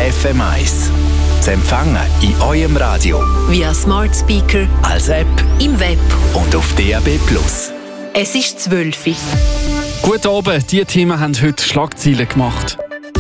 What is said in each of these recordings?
FM1. Zu empfangen in eurem Radio, via Smart Speaker, als App im Web und auf DAB+. Es ist 12 Uhr. Guten Abend, diese Themen haben heute Schlagzeilen gemacht.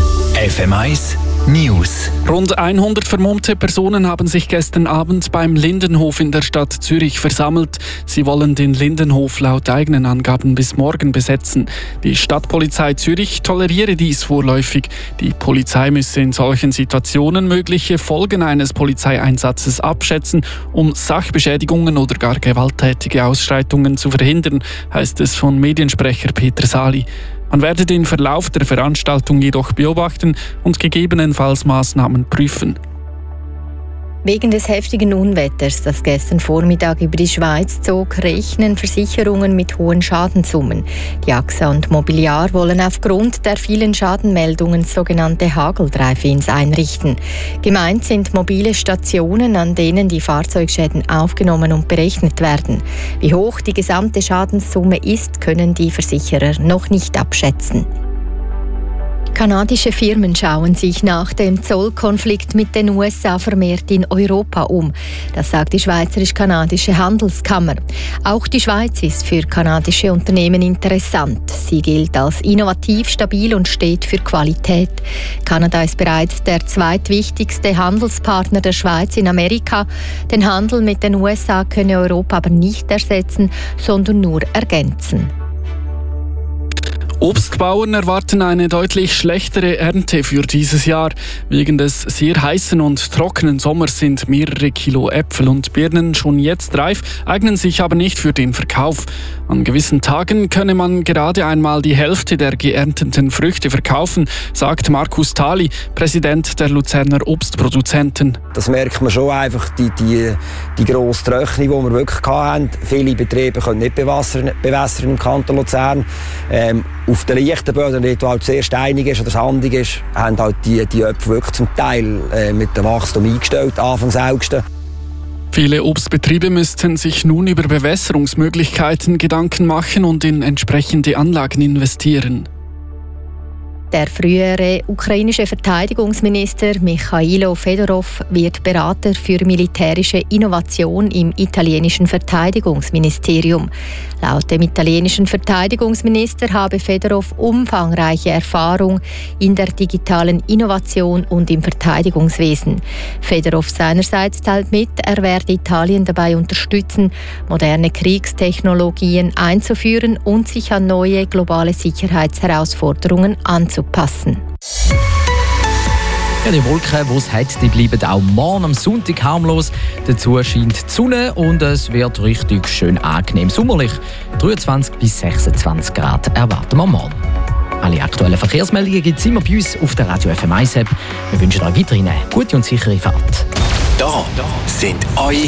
FM1 News. Rund 100 vermummte Personen haben sich gestern Abend beim Lindenhof in der Stadt Zürich versammelt. Sie wollen den Lindenhof laut eigenen Angaben bis morgen besetzen. Die Stadtpolizei Zürich toleriere dies vorläufig. Die Polizei müsse in solchen Situationen mögliche Folgen eines Polizeieinsatzes abschätzen, um Sachbeschädigungen oder gar gewalttätige Ausschreitungen zu verhindern, heißt es von Mediensprecher Peter Sali. Man werde den Verlauf der Veranstaltung jedoch beobachten und gegebenenfalls Maßnahmen prüfen. Wegen des heftigen Unwetters, das gestern Vormittag über die Schweiz zog, rechnen Versicherungen mit hohen Schadenssummen. Die AXA und Mobiliar wollen aufgrund der vielen Schadenmeldungen sogenannte Hagel-Drive-ins einrichten. Gemeint sind mobile Stationen, an denen die Fahrzeugschäden aufgenommen und berechnet werden. Wie hoch die gesamte Schadenssumme ist, können die Versicherer noch nicht abschätzen. Kanadische Firmen schauen sich nach dem Zollkonflikt mit den USA vermehrt in Europa um. Das sagt die Schweizerisch-Kanadische Handelskammer. Auch die Schweiz ist für kanadische Unternehmen interessant. Sie gilt als innovativ, stabil und steht für Qualität. Kanada ist bereits der zweitwichtigste Handelspartner der Schweiz in Amerika. Den Handel mit den USA könne Europa aber nicht ersetzen, sondern nur ergänzen. Obstbauern erwarten eine deutlich schlechtere Ernte für dieses Jahr. Wegen des sehr heißen und trockenen Sommers sind mehrere Kilo Äpfel und Birnen schon jetzt reif, eignen sich aber nicht für den Verkauf. An gewissen Tagen könne man gerade einmal die Hälfte der geernteten Früchte verkaufen, sagt Markus Thali, Präsident der Luzerner Obstproduzenten. Das merkt man schon einfach, die grosse Trockenung, die wir wirklich hatten. Viele Betriebe können nicht bewässern im Kanton Luzern. Auf den leichten Böden, dort wo halt sehr steinig ist oder sandig ist, haben halt die Äpfel wirklich zum Teil mit dem Wachstum eingestellt, Anfangs August. Viele Obstbetriebe müssten sich nun über Bewässerungsmöglichkeiten Gedanken machen und in entsprechende Anlagen investieren. Der frühere ukrainische Verteidigungsminister Michailo Fedorov wird Berater für militärische Innovation im italienischen Verteidigungsministerium. Laut dem italienischen Verteidigungsminister habe Fedorov umfangreiche Erfahrung in der digitalen Innovation und im Verteidigungswesen. Fedorov seinerseits teilt mit, er werde Italien dabei unterstützen, moderne Kriegstechnologien einzuführen und sich an neue globale Sicherheitsherausforderungen anzupassen. Ja, die Wolken, die es hat, die bleiben auch morgen am Sonntag harmlos. Dazu scheint die Sonne und es wird richtig schön angenehm sommerlich. 23 bis 26 Grad erwarten wir morgen. Alle aktuellen Verkehrsmeldungen gibt es immer bei uns auf der Radio FM1 App. Wir wünschen euch weiterhin eine gute und sichere Fahrt. Da sind eure